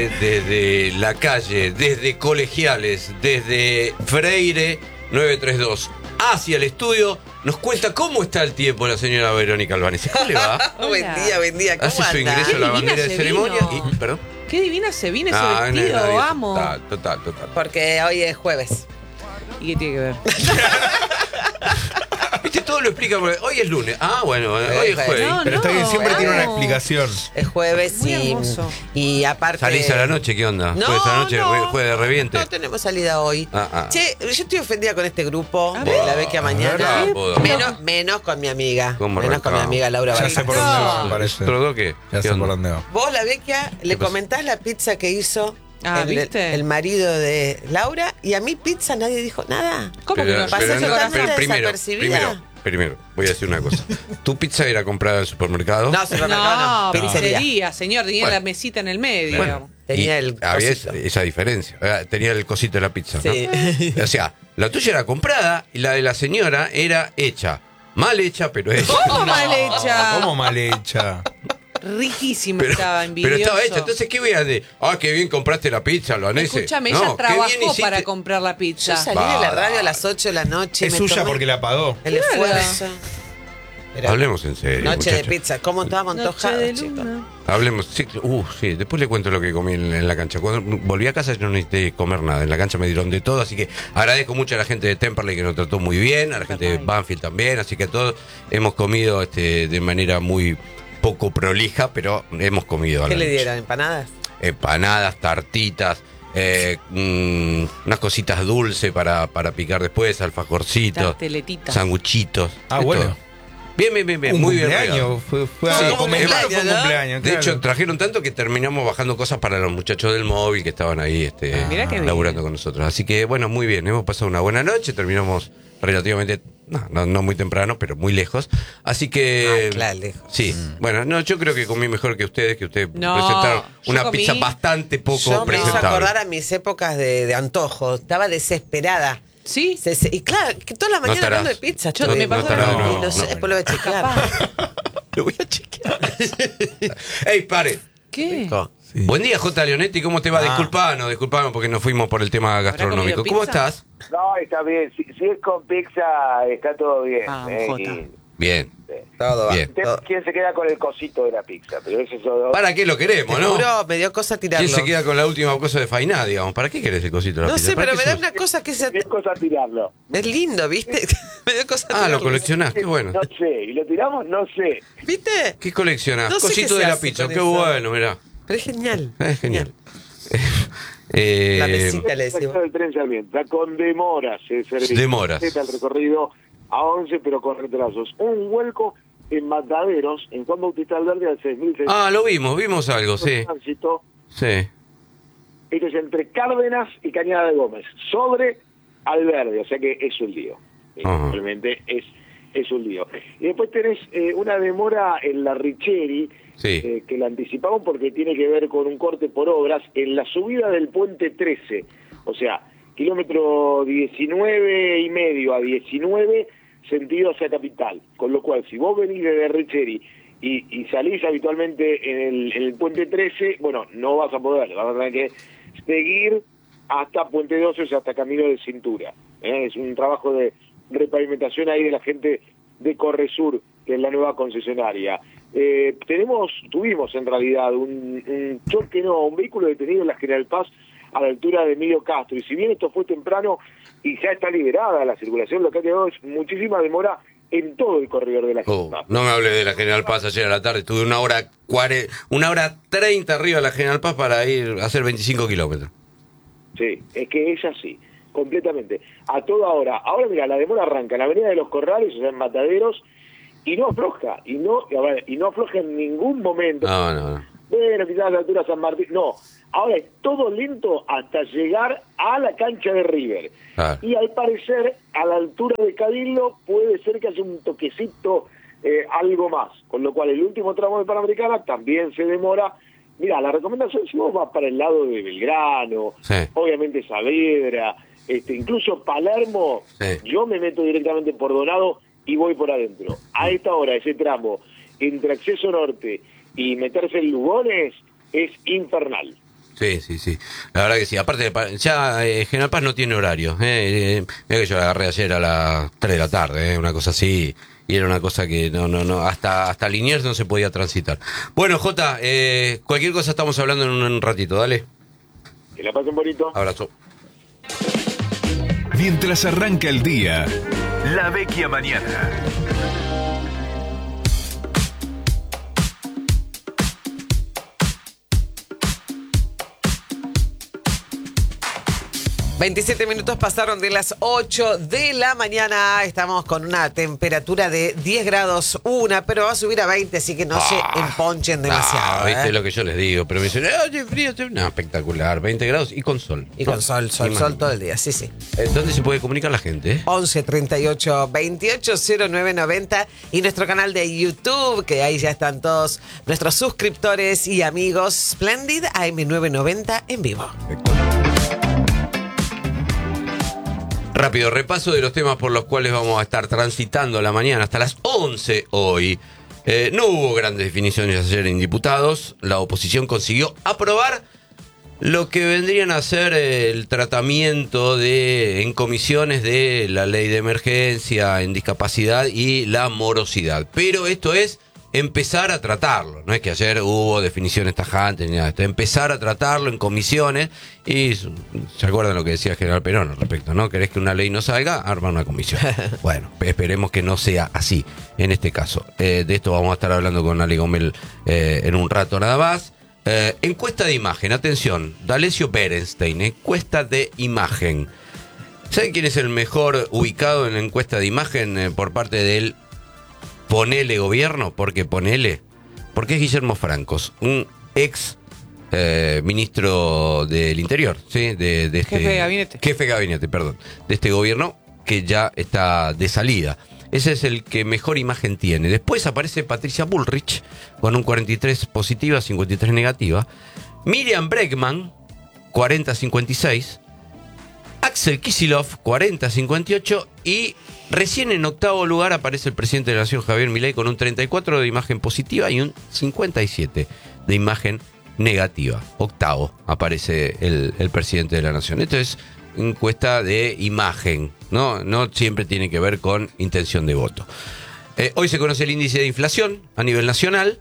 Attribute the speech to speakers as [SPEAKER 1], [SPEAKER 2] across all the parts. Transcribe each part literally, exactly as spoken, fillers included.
[SPEAKER 1] Desde la calle, desde Colegiales, desde Freire nueve tres dos hacia el estudio, nos cuenta cómo está el tiempo la señora Verónica Albanese. ¿Cómo le va?
[SPEAKER 2] Buen día, buen día. ¿Cómo
[SPEAKER 1] Hace su
[SPEAKER 2] anda?
[SPEAKER 1] ingreso a la bandera de ceremonia y, perdón.
[SPEAKER 3] Qué divina se viene ese
[SPEAKER 1] Ah,
[SPEAKER 3] vestido,
[SPEAKER 1] no, no, no,
[SPEAKER 3] amo.
[SPEAKER 1] Total, total, total.
[SPEAKER 2] Porque hoy es jueves.
[SPEAKER 3] ¿Y qué tiene que ver?
[SPEAKER 1] Viste, todo lo explica. Porque hoy es lunes. Ah, bueno, hoy es jueves.
[SPEAKER 3] No,
[SPEAKER 4] Pero está bien, siempre
[SPEAKER 3] no.
[SPEAKER 4] tiene una explicación.
[SPEAKER 2] Es jueves
[SPEAKER 3] Muy
[SPEAKER 2] y,
[SPEAKER 3] hermoso.
[SPEAKER 2] y aparte...
[SPEAKER 1] ¿Salís a la noche? ¿Qué onda?
[SPEAKER 2] No,
[SPEAKER 1] ¿Jueves a la noche?
[SPEAKER 2] no,
[SPEAKER 1] ¿Jueves de reviente?
[SPEAKER 2] No tenemos salida hoy.
[SPEAKER 1] Ah, ah.
[SPEAKER 2] Che, yo estoy ofendida con este grupo
[SPEAKER 3] A
[SPEAKER 2] de
[SPEAKER 3] ver.
[SPEAKER 2] la Vecchia
[SPEAKER 1] A
[SPEAKER 2] Mañana.
[SPEAKER 1] ver, puedo.
[SPEAKER 2] Menos, menos con mi amiga.
[SPEAKER 1] ¿Cómo
[SPEAKER 2] Menos con mi
[SPEAKER 1] arrancamos?
[SPEAKER 2] amiga Laura
[SPEAKER 4] Ya
[SPEAKER 2] Vargas.
[SPEAKER 4] sé por dónde va, me parece.
[SPEAKER 1] ¿Otro dos qué?
[SPEAKER 4] Ya
[SPEAKER 1] ¿Qué
[SPEAKER 4] sé
[SPEAKER 1] onda?
[SPEAKER 4] por dónde va.
[SPEAKER 2] Vos, la Vecchia, le
[SPEAKER 1] pasó?
[SPEAKER 2] comentás la pizza que hizo
[SPEAKER 3] Ah,
[SPEAKER 2] el,
[SPEAKER 3] ¿viste?
[SPEAKER 2] el marido de Laura y a mí pizza nadie dijo nada.
[SPEAKER 3] ¿Cómo
[SPEAKER 1] Pero-
[SPEAKER 3] que no?
[SPEAKER 2] Pasó
[SPEAKER 1] pero no-
[SPEAKER 2] totalmente
[SPEAKER 1] pero primero,
[SPEAKER 2] desapercibida.
[SPEAKER 1] primero, primero, voy a decir una cosa. ¿Tu pizza era comprada en el supermercado?
[SPEAKER 2] No, supermercado
[SPEAKER 3] No,
[SPEAKER 2] no, pizzería.
[SPEAKER 3] pizzería, señor, tenía
[SPEAKER 1] Bueno.
[SPEAKER 3] la mesita en el medio.
[SPEAKER 1] Bueno,
[SPEAKER 2] Tenía
[SPEAKER 1] y
[SPEAKER 2] el
[SPEAKER 1] había
[SPEAKER 2] cosito.
[SPEAKER 1] esa, esa diferencia. Eh, Tenía el cosito de la pizza,
[SPEAKER 2] Sí.
[SPEAKER 1] ¿no? O sea, la tuya era comprada y la de la señora era hecha. Mal hecha, pero hecha.
[SPEAKER 3] ¿Cómo mal hecha?
[SPEAKER 4] ¿Cómo mal hecha?
[SPEAKER 3] Riquísima
[SPEAKER 1] Pero,
[SPEAKER 3] estaba, envidioso.
[SPEAKER 1] pero estaba hecha. Entonces, ¿qué voy a decir? Ah, qué bien compraste la pizza, lo anese.
[SPEAKER 3] Escúchame,
[SPEAKER 1] No,
[SPEAKER 3] ella
[SPEAKER 1] qué bien
[SPEAKER 3] trabajó
[SPEAKER 1] hiciste.
[SPEAKER 3] para comprar la pizza.
[SPEAKER 2] Yo salí de la
[SPEAKER 1] Va,
[SPEAKER 2] radio a
[SPEAKER 1] dale.
[SPEAKER 2] las ocho de la noche.
[SPEAKER 4] Es
[SPEAKER 2] me
[SPEAKER 4] suya
[SPEAKER 2] tomé
[SPEAKER 4] porque la pagó.
[SPEAKER 2] el
[SPEAKER 3] Claro.
[SPEAKER 2] esfuerzo. Pero
[SPEAKER 1] Hablemos en serio.
[SPEAKER 2] noche de
[SPEAKER 1] muchachos.
[SPEAKER 2] pizza. ¿Cómo estábamos
[SPEAKER 3] Noche
[SPEAKER 2] antojados,
[SPEAKER 3] de
[SPEAKER 2] chicos?
[SPEAKER 3] luna.
[SPEAKER 1] Hablemos, sí, uh, sí, después le cuento lo que comí en, en la cancha. Cuando volví a casa yo no necesité comer nada, en la cancha me dieron de todo, así que agradezco mucho a la gente de Temperley que nos trató muy bien, a la gente de Banfield también, así que todos hemos comido este, de manera muy poco prolija, pero hemos comido. a
[SPEAKER 2] ¿Qué
[SPEAKER 1] la
[SPEAKER 2] le
[SPEAKER 1] noche.
[SPEAKER 2] dieron? ¿Empanadas?
[SPEAKER 1] Empanadas, tartitas, eh, mm, unas cositas dulces para, para picar después, alfajorcitos,
[SPEAKER 3] Tarteletitas.
[SPEAKER 1] sanguchitos.
[SPEAKER 4] Ah,
[SPEAKER 1] de
[SPEAKER 4] bueno.
[SPEAKER 1] todo. Bien, bien, bien, bien,
[SPEAKER 4] Un
[SPEAKER 1] muy bien. regalo.
[SPEAKER 4] cumpleaños. Fue, fue
[SPEAKER 1] Sí,
[SPEAKER 4] a
[SPEAKER 1] como
[SPEAKER 4] comer-
[SPEAKER 2] cumpleaños,
[SPEAKER 4] fue un
[SPEAKER 2] ¿no?
[SPEAKER 4] cumpleaños.
[SPEAKER 1] De
[SPEAKER 4] claro.
[SPEAKER 1] hecho, trajeron tanto que terminamos bajando cosas para los muchachos del móvil que estaban ahí este,
[SPEAKER 3] Ah, mirá qué bien.
[SPEAKER 1] laburando con nosotros. Así que, bueno, muy bien. Hemos pasado una buena noche. Terminamos relativamente, no, no, no muy temprano, pero muy lejos. Así que...
[SPEAKER 2] Ah, claro, lejos.
[SPEAKER 1] Sí. Bueno, no, yo creo que comí mejor que ustedes, que ustedes
[SPEAKER 3] No,
[SPEAKER 1] presentaron
[SPEAKER 3] yo
[SPEAKER 1] una
[SPEAKER 3] comí-
[SPEAKER 1] pizza bastante poco
[SPEAKER 2] Yo me hizo
[SPEAKER 1] presentable.
[SPEAKER 2] acordar a mis épocas de, de antojo. Estaba desesperada.
[SPEAKER 3] ¿Sí?
[SPEAKER 2] Se- se- y claro, que toda la
[SPEAKER 1] No
[SPEAKER 2] mañana
[SPEAKER 1] estarás.
[SPEAKER 2] hablando de pizza.
[SPEAKER 3] Yo-
[SPEAKER 2] estuve.
[SPEAKER 3] me pasó
[SPEAKER 1] lo mismo.
[SPEAKER 2] Y no
[SPEAKER 1] No,
[SPEAKER 2] sé,
[SPEAKER 1] no.
[SPEAKER 2] después lo voy a chequear.
[SPEAKER 1] Lo voy a chequear. ¡Ey, pare!
[SPEAKER 3] ¿Qué?
[SPEAKER 2] Rico.
[SPEAKER 4] Sí.
[SPEAKER 1] Buen día, J. Leonetti. ¿Cómo te va?
[SPEAKER 4] Ah.
[SPEAKER 1] Disculpanos, disculpanos porque nos fuimos por el tema gastronómico.
[SPEAKER 3] comido
[SPEAKER 1] ¿Cómo
[SPEAKER 3] pizza?
[SPEAKER 1] estás?
[SPEAKER 5] No, está bien. Si, si es con pizza, está todo bien.
[SPEAKER 3] Ah,
[SPEAKER 5] eh,
[SPEAKER 3] Jota.
[SPEAKER 5] y-
[SPEAKER 1] Bien.
[SPEAKER 2] Todo va.
[SPEAKER 1] Bien.
[SPEAKER 5] usted,
[SPEAKER 2] todo.
[SPEAKER 5] ¿quién se queda con el cosito de la pizza? Pero eso es todo.
[SPEAKER 1] ¿Para qué lo queremos,
[SPEAKER 2] Te
[SPEAKER 1] no?
[SPEAKER 2] juro, me dio cosa tirarlo.
[SPEAKER 1] ¿Quién se queda con la última cosa de Fainá, digamos? ¿Para qué querés el cosito de la
[SPEAKER 2] No
[SPEAKER 1] pizza?
[SPEAKER 2] sé,
[SPEAKER 1] ¿Para
[SPEAKER 2] pero
[SPEAKER 1] qué
[SPEAKER 2] me da
[SPEAKER 1] sos?
[SPEAKER 2] una cosa que se...
[SPEAKER 5] ¿Qué cosa tirarlo?
[SPEAKER 2] Es lindo, ¿viste? Me dio cosa
[SPEAKER 1] Ah,
[SPEAKER 2] tirarlo.
[SPEAKER 1] lo coleccionás, qué bueno.
[SPEAKER 5] No sé. ¿Y lo tiramos? No sé.
[SPEAKER 2] ¿Viste?
[SPEAKER 1] ¿Qué coleccionás?
[SPEAKER 2] No sé
[SPEAKER 1] Cosito
[SPEAKER 2] qué
[SPEAKER 1] de
[SPEAKER 2] se
[SPEAKER 1] la
[SPEAKER 2] hace
[SPEAKER 1] pizza,
[SPEAKER 2] con
[SPEAKER 1] qué
[SPEAKER 2] eso.
[SPEAKER 1] bueno, mirá.
[SPEAKER 2] Pero es genial.
[SPEAKER 1] Es genial. Eh,
[SPEAKER 2] La mesita le decimos.
[SPEAKER 5] El tren Sarmiento. Está con demoras el servicio.
[SPEAKER 1] Demoras.
[SPEAKER 5] Está el recorrido a once, pero con retrasos. Un vuelco en Mataderos, en Juan Bautista Alberdi, al seis mil seiscientos.
[SPEAKER 1] Ah, lo vimos, vimos algo, sí.
[SPEAKER 5] Tránsito.
[SPEAKER 1] Sí.
[SPEAKER 5] Esto es entre Cárdenas y Cañada de Gómez, sobre Alberdi, o sea que es un lío. Eh,
[SPEAKER 1] Ajá.
[SPEAKER 5] Simplemente es, es un lío. Y después tenés eh, una demora en la Richeri,
[SPEAKER 1] Sí.
[SPEAKER 5] eh, que la anticipamos porque tiene que ver con un corte por obras en la subida del puente trece, o sea, kilómetro diecinueve y medio a diecinueve, sentido hacia Capital. Con lo cual, si vos venís desde Richeri y, y salís habitualmente en el, en el puente trece, bueno, no vas a poder, vas a tener que seguir hasta Puente doce, o sea, hasta Camino de Cintura. ¿eh? Es un trabajo de repavimentación ahí de la gente de Corresur, que es la nueva concesionaria. Eh, tenemos, tuvimos en realidad un, un choque, no, un vehículo detenido en la General Paz a la altura de Emilio Castro, y si bien esto fue temprano y ya está liberada la circulación, lo que ha quedado es muchísima demora en todo el corredor de la
[SPEAKER 1] Oh,
[SPEAKER 5] General Paz.
[SPEAKER 1] no me hablé de la General Paz ayer a la tarde. Estuve una hora cuare, una hora treinta arriba de la General Paz para ir a hacer veinticinco kilómetros.
[SPEAKER 5] Sí, es que es así, completamente. A toda hora. Ahora, mira, la demora arranca en la Avenida de los Corrales, o sea, en Mataderos, y no afloja, y no, y a ver, y no afloja en ningún momento.
[SPEAKER 1] No, no, no.
[SPEAKER 5] Bueno, quizás a la altura de San Martín. No, ahora es todo lento hasta llegar a la cancha de River.
[SPEAKER 1] Claro.
[SPEAKER 5] Y al parecer, a la altura de Cabildo, puede ser que haya un toquecito, eh, algo más. Con lo cual, el último tramo de Panamericana también se demora. Mira, la recomendación, si vos vas para el lado de Belgrano,
[SPEAKER 1] Sí.
[SPEAKER 5] obviamente Saavedra, este, incluso Palermo,
[SPEAKER 1] Sí.
[SPEAKER 5] yo me meto directamente por Donado y voy por adentro. A esta hora, ese tramo entre Acceso Norte y meterse en Lugones es infernal.
[SPEAKER 1] Sí, sí, sí. La verdad que sí. Aparte, de pa- ya eh, General Paz no tiene horario. Eh, eh, mirá que yo la agarré ayer a las tres de la tarde, eh, una cosa así. Y era una cosa que no, no, no. Hasta, hasta Liniers no se podía transitar. Bueno, Jota, eh, cualquier cosa estamos hablando en un, un ratito. Dale.
[SPEAKER 5] Que la pasen bonito.
[SPEAKER 1] Abrazo.
[SPEAKER 6] Mientras arranca el día, La Vecchia Mañana.
[SPEAKER 2] veintisiete minutos pasaron de las ocho de la mañana. Estamos con una temperatura de diez grados una, pero va a subir a veinte, así que no
[SPEAKER 1] Ah,
[SPEAKER 2] se emponchen demasiado.
[SPEAKER 1] Ah, viste
[SPEAKER 2] ¿eh?
[SPEAKER 1] lo que yo les digo. Pero me dicen, oye, frío. este-". No, espectacular. veinte grados y con sol.
[SPEAKER 2] Y con sol, sol,
[SPEAKER 1] Imagínate.
[SPEAKER 2] sol todo el día, sí, sí.
[SPEAKER 1] Eh, ¿Dónde se puede comunicar la gente? eh?
[SPEAKER 2] once treinta y ocho veintiocho cero nueve noventa y nuestro canal de YouTube, que ahí ya están todos nuestros suscriptores y amigos. Splendid A M novecientos noventa en vivo.
[SPEAKER 1] Rápido repaso de los temas por los cuales vamos a estar transitando la mañana hasta las once hoy. Eh, no hubo grandes definiciones ayer en diputados. La oposición consiguió aprobar lo que vendrían a ser el tratamiento de en comisiones de la ley de emergencia en discapacidad y la morosidad. Pero esto es empezar a tratarlo. No es que ayer hubo definiciones tajantes ni nada de esto. Empezar a tratarlo en comisiones. Y se acuerdan lo que decía General Perón al respecto, ¿no? ¿Querés que una ley no salga? Arma una comisión. Bueno, esperemos que no sea así en este caso. Eh, de esto vamos a estar hablando con Ale Gomel eh, en un rato nada más. Eh, encuesta de imagen, atención, D'Alessio Berenstein, encuesta de imagen. ¿Saben quién es el mejor ubicado en la encuesta de imagen eh, por parte del ponele gobierno? ¿Por qué ponele? Porque es Guillermo Francos, un ex eh, ministro del Interior, ¿sí? De, de este,
[SPEAKER 3] Jefe de gabinete.
[SPEAKER 1] Jefe de gabinete, perdón, de este gobierno que ya está de salida. Ese es el que mejor imagen tiene. Después aparece Patricia Bullrich con un cuarenta y tres positiva, cincuenta y tres negativa. Miriam Bregman, cuarenta cincuenta y seis. Axel Kicillof, cuarenta cincuenta y ocho. Y recién en octavo lugar aparece el presidente de la Nación, Javier Milei, con un treinta y cuatro de imagen positiva y un cincuenta y siete de imagen negativa. Octavo aparece el, el presidente de la Nación. Esto es encuesta de imagen, ¿no? No siempre tiene que ver con intención de voto. Eh, hoy se conoce el índice de inflación a nivel nacional.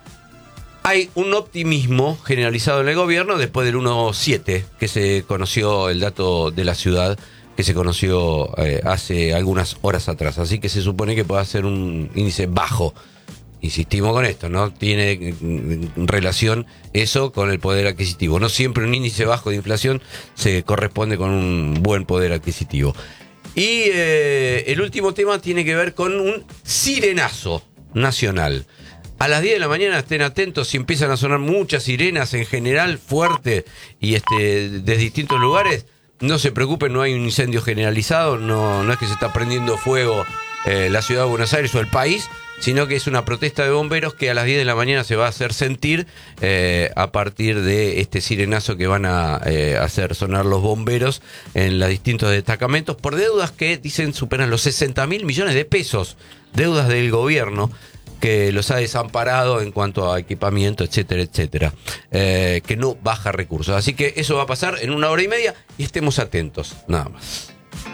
[SPEAKER 1] Hay un optimismo generalizado en el gobierno después del uno coma siete, que se conoció el dato de la ciudad, que se conoció eh, hace algunas horas atrás. Así que se supone que pueda ser un índice bajo. Insistimos con esto, no tiene relación eso con el poder adquisitivo. No siempre un índice bajo de inflación se corresponde con un buen poder adquisitivo. Y eh, el último tema tiene que ver con un sirenazo nacional. A las diez de la mañana estén atentos, si empiezan a sonar muchas sirenas en general, fuerte, y este de distintos lugares, no se preocupen, no hay un incendio generalizado, no, no es que se está prendiendo fuego eh, la ciudad de Buenos Aires o el país, sino que es una protesta de bomberos que a las diez de la mañana se va a hacer sentir eh, a partir de este sirenazo que van a eh, hacer sonar los bomberos en los distintos destacamentos por deudas que dicen superan los sesenta mil millones de pesos, deudas del gobierno que los ha desamparado en cuanto a equipamiento, etcétera, etcétera, eh, que no baja recursos. Así que eso va a pasar en una hora y media y estemos atentos, nada más.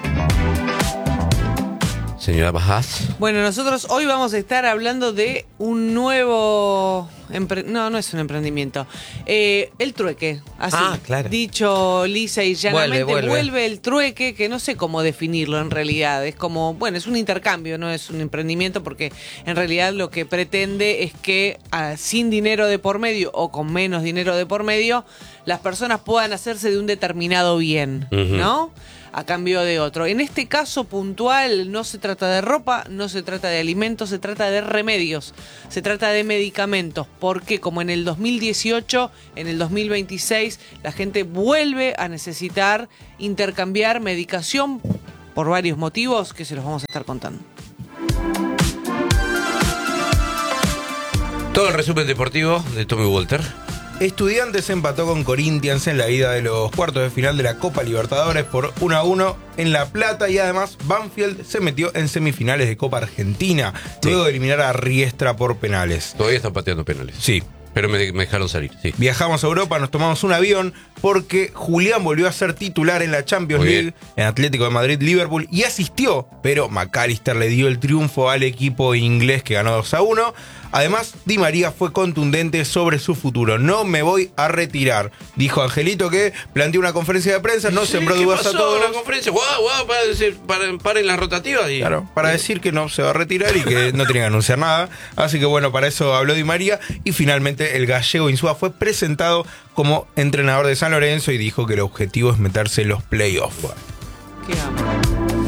[SPEAKER 1] Señora Bajás.
[SPEAKER 3] Bueno, nosotros hoy vamos a estar hablando de un nuevo... empre- No, no es un emprendimiento. Eh, el trueque. Así,
[SPEAKER 2] Ah, claro.
[SPEAKER 3] dicho lisa y llanamente,
[SPEAKER 2] Vuelve,
[SPEAKER 3] vuelve.
[SPEAKER 2] vuelve.
[SPEAKER 3] el trueque, que no sé cómo definirlo en realidad. Es como, bueno, es un intercambio, no es un emprendimiento, porque en realidad lo que pretende es que ah, sin dinero de por medio o con menos dinero de por medio, las personas puedan hacerse de un determinado bien,
[SPEAKER 1] Ujú.
[SPEAKER 3] ¿no? A cambio de otro. En este caso puntual no se trata de ropa, no se trata de alimentos, se trata de remedios, se trata de medicamentos, porque como en el dos mil dieciocho, en el dos mil veintiséis, la gente vuelve a necesitar intercambiar medicación por varios motivos que se los vamos a estar contando.
[SPEAKER 1] Todo el resumen deportivo de Tommy Walter.
[SPEAKER 4] Estudiantes empató con Corinthians en la ida de los cuartos de final de la Copa Libertadores por uno a uno en La Plata, y además Banfield se metió en semifinales de Copa Argentina luego de eliminar a Riestra por penales.
[SPEAKER 1] Todavía están pateando penales.
[SPEAKER 4] Sí,
[SPEAKER 1] Pero me, me dejaron salir, sí.
[SPEAKER 4] Viajamos a Europa, nos tomamos un avión porque Julián volvió a ser titular en la Champions
[SPEAKER 1] Muy
[SPEAKER 4] League,
[SPEAKER 1] bien.
[SPEAKER 4] en Atlético de Madrid-Liverpool, y asistió, pero McAllister le dio el triunfo al equipo inglés que ganó dos a uno. Además, Di María fue contundente sobre su futuro. No me voy a retirar, dijo Angelito, que planteó una conferencia de prensa, no
[SPEAKER 1] Sí,
[SPEAKER 4] sembró
[SPEAKER 1] ¿qué
[SPEAKER 4] dudas a
[SPEAKER 1] pasó
[SPEAKER 4] todos.
[SPEAKER 1] en la conferencia? Guau, guau, para decir, para- paren las rotativas. Y...
[SPEAKER 4] Claro, para decir que no se va a retirar y que no tenía que anunciar nada. Así que bueno, para eso habló Di María. Y finalmente el gallego Insúa fue presentado como entrenador de San Lorenzo y dijo que el objetivo es meterse en los playoffs.
[SPEAKER 3] Qué amo.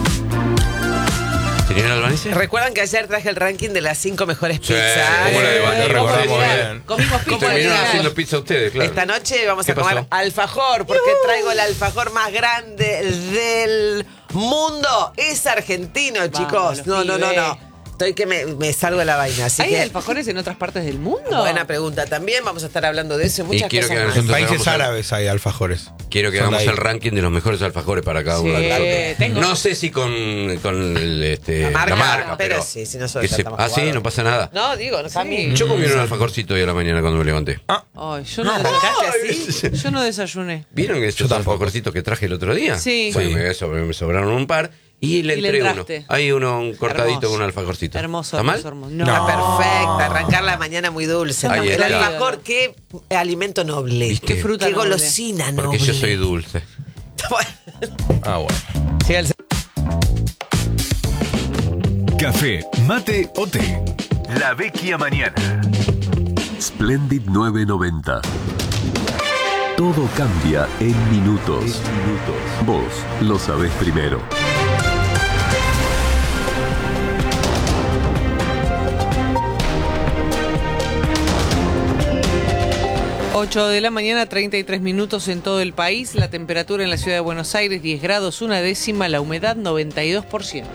[SPEAKER 1] ¿Señora Albanese?
[SPEAKER 2] ¿Recuerdan que ayer traje el ranking de las cinco mejores
[SPEAKER 1] Sí,
[SPEAKER 2] pizzas?
[SPEAKER 1] ¿cómo la de Valle?
[SPEAKER 2] Eh,
[SPEAKER 4] Lo recordamos
[SPEAKER 2] ¿cómo era?
[SPEAKER 4] bien.
[SPEAKER 3] Comimos
[SPEAKER 1] Y
[SPEAKER 3] pizza.
[SPEAKER 1] terminaron
[SPEAKER 3] de
[SPEAKER 1] haciendo pizza ustedes, claro.
[SPEAKER 2] Esta noche vamos
[SPEAKER 1] ¿Qué
[SPEAKER 2] a comer
[SPEAKER 1] pasó?
[SPEAKER 2] alfajor, porque traigo el alfajor más grande del mundo. Es argentino,
[SPEAKER 3] Vamos,
[SPEAKER 2] chicos.
[SPEAKER 3] los
[SPEAKER 2] No, no, no,
[SPEAKER 3] pibes.
[SPEAKER 2] no. Estoy que me, me salgo de la vaina. Así
[SPEAKER 3] ¿Hay
[SPEAKER 2] que,
[SPEAKER 3] alfajores en otras partes del mundo?
[SPEAKER 2] buena pregunta también. Vamos a estar hablando de eso y muchas
[SPEAKER 1] quiero
[SPEAKER 2] cosas
[SPEAKER 1] que
[SPEAKER 2] más.
[SPEAKER 4] En
[SPEAKER 1] Nosotros
[SPEAKER 4] países
[SPEAKER 1] hagamos el-
[SPEAKER 4] árabes hay alfajores.
[SPEAKER 1] Quiero que
[SPEAKER 4] Son
[SPEAKER 1] hagamos
[SPEAKER 4] de ahí.
[SPEAKER 1] el ranking de los mejores alfajores para cada
[SPEAKER 3] Sí,
[SPEAKER 1] uno. del
[SPEAKER 3] tengo-
[SPEAKER 1] No sé si con, con el, este,
[SPEAKER 2] La marca,
[SPEAKER 1] marca,
[SPEAKER 2] pero
[SPEAKER 1] pero,
[SPEAKER 2] sí, si no soy
[SPEAKER 1] que
[SPEAKER 2] ya
[SPEAKER 1] se-
[SPEAKER 2] estamos
[SPEAKER 1] Ah, sí,
[SPEAKER 2] jugados.
[SPEAKER 1] no pasa nada.
[SPEAKER 2] No, digo, no cambie.
[SPEAKER 1] Yo comí un alfajorcito hoy a la mañana cuando me levanté.
[SPEAKER 3] Ay, yo no,
[SPEAKER 2] Ah, ¿arrancaste así?
[SPEAKER 3] yo no desayuné.
[SPEAKER 1] ¿Vieron esos alfajorcitos que traje el otro día?
[SPEAKER 3] Sí.
[SPEAKER 1] Bueno,
[SPEAKER 3] Sí.
[SPEAKER 1] me, sobre- me sobraron un par y le
[SPEAKER 3] Y le
[SPEAKER 1] entré uno.
[SPEAKER 3] entraste.
[SPEAKER 1] Hay uno un cortadito
[SPEAKER 3] Hermoso.
[SPEAKER 1] con un alfajorcito.
[SPEAKER 3] Hermoso,
[SPEAKER 1] ¿Está mal?
[SPEAKER 3] hermoso, hermoso.
[SPEAKER 4] No.
[SPEAKER 2] Está perfecta, arrancar la mañana muy dulce.
[SPEAKER 1] Ahí
[SPEAKER 2] el
[SPEAKER 1] está.
[SPEAKER 2] alfajor, qué alimento noble.
[SPEAKER 1] ¿Viste?
[SPEAKER 3] Qué fruta
[SPEAKER 2] Qué
[SPEAKER 3] noble.
[SPEAKER 2] golosina noble.
[SPEAKER 1] Porque yo soy dulce.
[SPEAKER 4] Ah, bueno.
[SPEAKER 2] Sí, el-
[SPEAKER 6] Café, mate o té. La Vecchia Mañana. Splendid nueve noventa. Todo cambia en minutos. minutos. Vos lo sabés primero.
[SPEAKER 3] ocho de la mañana, treinta y tres minutos en todo el país. La temperatura en la ciudad de Buenos Aires, diez grados, una décima. La humedad, noventa y dos por ciento.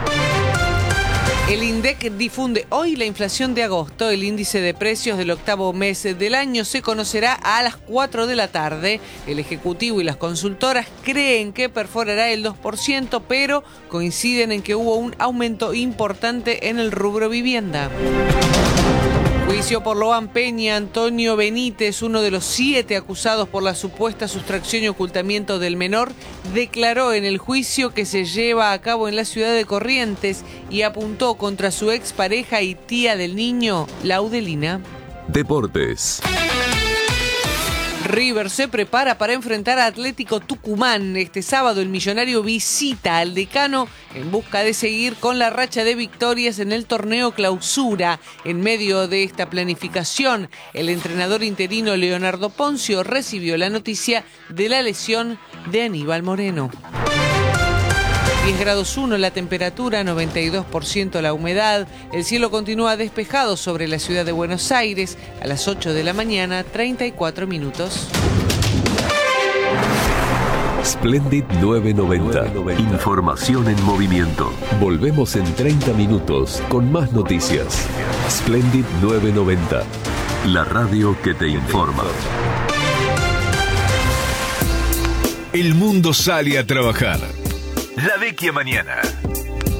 [SPEAKER 3] El INDEC difunde hoy la inflación de agosto. El índice de precios del octavo mes del año se conocerá a las cuatro de la tarde. El Ejecutivo y las consultoras creen que perforará el dos por ciento, pero coinciden en que hubo un aumento importante en el rubro vivienda. Juicio por Loan Peña. Antonio Benítez, uno de los siete acusados por la supuesta sustracción y ocultamiento del menor, declaró en el juicio que se lleva a cabo en la ciudad de Corrientes y apuntó contra su expareja y tía del niño, Laudelina.
[SPEAKER 6] Deportes.
[SPEAKER 3] River se prepara para enfrentar a Atlético Tucumán. Este sábado el millonario visita al Decano en busca de seguir con la racha de victorias en el torneo Clausura. En medio de esta planificación, el entrenador interino Leonardo Poncio recibió la noticia de la lesión de Aníbal Moreno. diez grados uno la temperatura, noventa y dos por ciento la humedad. El cielo continúa despejado sobre la ciudad de Buenos Aires. A las ocho de la mañana, treinta y cuatro minutos.
[SPEAKER 6] Splendid nueve noventa. Información en movimiento. Volvemos en treinta minutos con más noticias. Splendid nueve noventa. La radio que te informa. El mundo sale a trabajar. La Vecchia Mañana.